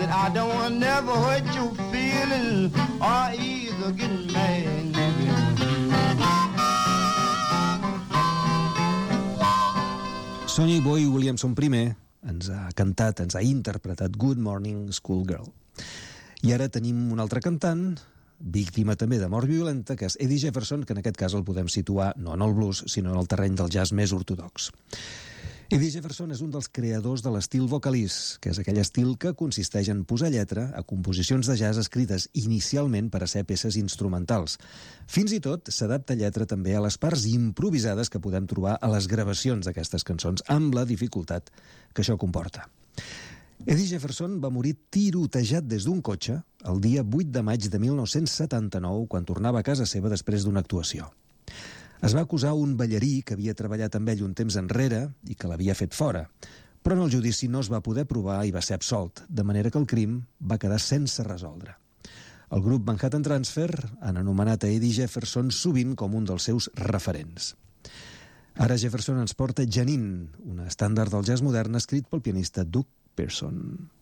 And I don't want to never hurt your feelings or either get mad. Sonny Boy Williamson I ens ha cantat, ens ha interpretat Good Morning Schoolgirl. I ara tenim un altre cantant, víctima també de mort violenta, que és Eddie Jefferson, que en aquest cas el podem situar no en el blues, sinó en el terreny del jazz més ortodox. Eddie Jefferson és un dels creadors de l'estil vocalís, que és aquell estil que consisteix en posar lletra a composicions de jazz escrites inicialment per a ser peces instrumentals. Fins i tot s'adapta lletra també a les parts improvisades que podem trobar a les gravacions d'aquestes cançons, amb la dificultat que això comporta. Eddie Jefferson va morir tirotejat des d'un cotxe el dia 8 de maig de 1979, quan tornava a casa seva després d'una actuació. Es va acusar un ballarí que havia treballat amb ell un temps enrere i que l'havia fet fora, però en el judici no es va poder provar i va ser absolt, de manera que el crim va quedar sense resoldre. El grup Manhattan Transfer han anomenat a Eddie Jefferson sovint com un dels seus referents. Ara Jefferson ens porta Janine, un estàndard del jazz modern escrit pel pianista Doug Pearson.